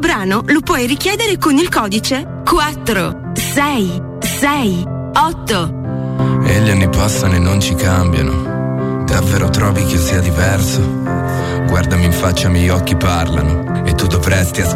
brano lo puoi richiedere con il codice 4668. E gli anni passano e non ci cambiano. Davvero trovi che sia diverso? Guardami in faccia, i miei occhi parlano e tu dovresti